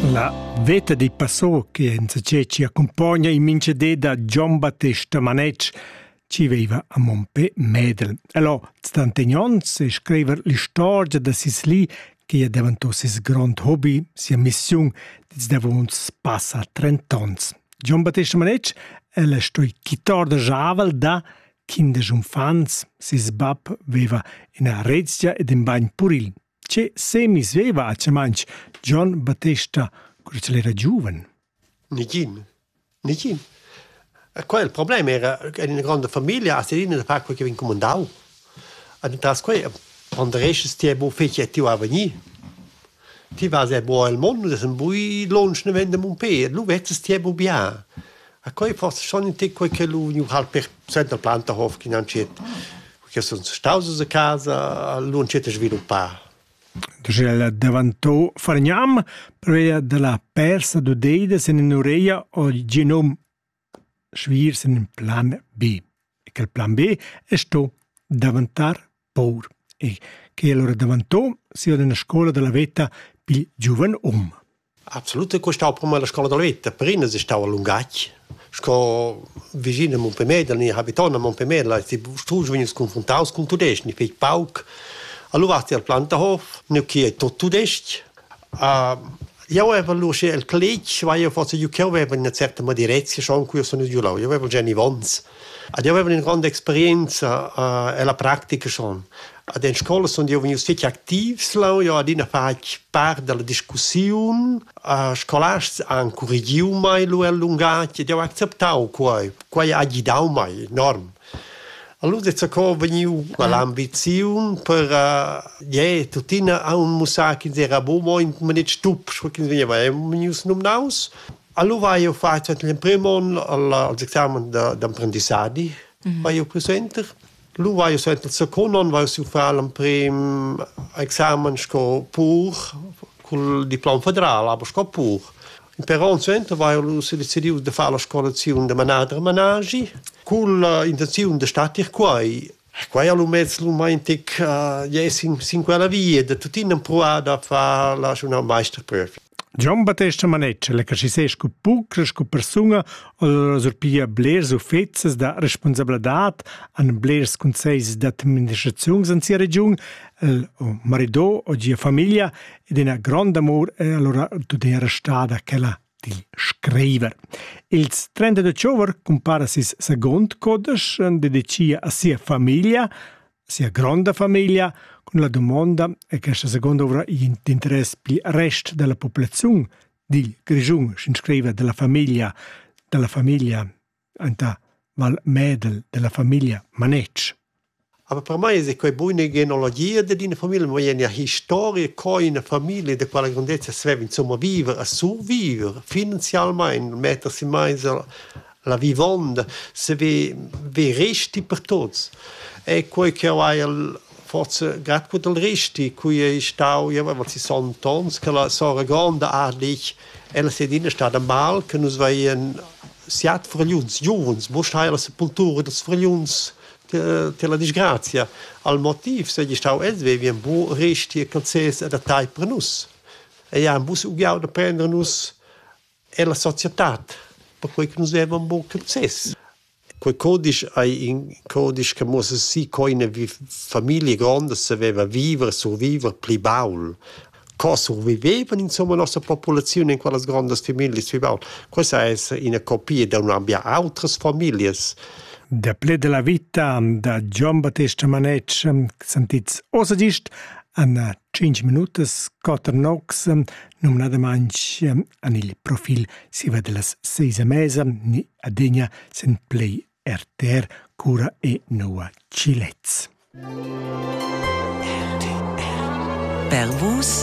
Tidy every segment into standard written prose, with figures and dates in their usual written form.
La veta di Passò che ci accompagna in mince da Gian Battista Manetsch ci veiva a Montpè Medel. Allora, stantegnons e scriver l'istorgia da Sisli che è diventato sis grand hobby, sia missione, di devons passa 30 ans. Gian Battista Manetsch è la stoi chitar da Javel da kinderjunfans, sis bab veva in a Rezia ed in bagn Puril. C'è semis veva a Cemanch Gian Battista quando era giovane. Negin. Qua il problema era che in una grande famiglia a sedina da parte che vin comandau. Ad intras qua quando restes ti bo fece ti a venir. Ti vas a bo al mondo, das un bui lunch ne vende Montpè, lu vetes ti bo bia. A qua forse schon in te che lu nu halt per center planta hof che non c'è. Che sono stausos a casa, lu non c'è sviluppare. Il davantò Fargnam previa della persa d'udeida se in ureia o genom schwir in plan B. E che il plan B è sto davantar paur. E che allora davantò sia nella scuola della vetta più giovane Absolut, questo prima la scuola della vetta. Prima si stava a Lungacci. Sco vicino a Montpè Medel, ni abitano a Montpè Medel, si studiano vengono confrontati con tutti, ni fai pauk. Allora vasti al Plantahof, nu che è tutto dest. Io avevo luce il college, ma io forse io avevo in una certa direzione, schon qui sono giù là. Io avevo già Vons. Io avevo una grande esperienza e la pratica schon. Ad in scuola sono io venuto stati attivi, io adina fac parte della discussione, scolastici hanno corrigiato mai lo allungato, io ho accettato qua è agitato mai, enorme. Allora c'è venuto l'ambizione per tutti a un museo che era buono, ma non stupido, che veniva venuto nominaus. Allora io ho fatto il primo anno all'esame d'apprendissaggio, io presente. Allora io ho fatto il secondo anno, io ho fatto il primo esame con il diploma federale, ma pur. In Peronzo io ho deciso di fare la scuola di managgi con l'intenzione di stare qua. Qua io ho messo in quella via, di tutti in provare a fare la meisterprüfung. Gian Battista Manetsch, le che si sesco pucresco persona o sorpia blers o fezzes da responsabilitat an blers consells d'amministrazione in sia regione, o marido o gia famiglia ed una grande amor e allora tutta era stata quella di scriver. Il 30 ottobre compara sis second codes dedicia a sia famiglia, sia grande famiglia, con la domanda è che questa seconda ora interessa il resto della popolazione di Grigiun, si iscrive della famiglia anta Val Medel, della famiglia Manetsch. Ma per me è quella buona genealogia di una famiglia, ma è una storia che una famiglia di quella grandezza si deve insomma vivere, a survivere finanzialmente, mettersi mai la vivanda, se vi resti per tutti. E quello che è forse grazie del resti, cui è stato, io avevo 60 anni, che la sora grande adlich, e la sedina è stata mal, che noi veien siat fregliuns, giovans, bustai la sepoltura des fregliuns, la disgrazia. Al motivo, se gli stau vi un buon resti e calzes da tai per nus. E ja, un bus ugiau da prendere nus e la società, per cui noi avevamo un buon calzes. Quel codice è un codice che musse sì che una famiglia grande si deve vivere, survivere, più baul. Che sopravvivevano insomma la nostra popolazione in quelle grandi famiglie più baul. Questa è una copia da non abbia altre famiglie. Da ple della vita da Gian Battista Manetsch sentits osagist an 5 minuti, 4 nox, non nada manch an il profil si vede las 6 mesa, ni adegna sen play RTR, cura e Noa Cilez. Per vos,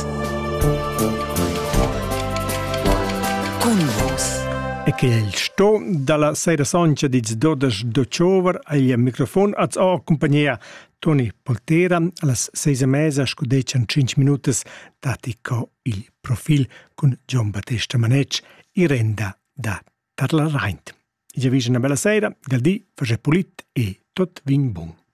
con vos. E che il sto dalla sera soncia di 12 d'ottobre al microfono a accompagnia Toni Poltera alla 6 mesa scudeccia 5 minuti dati co il profil con Gian Battista Manetsch e renda da Tarla Reint. I già una bella sera, Galdi, face pulit e tot vin bon.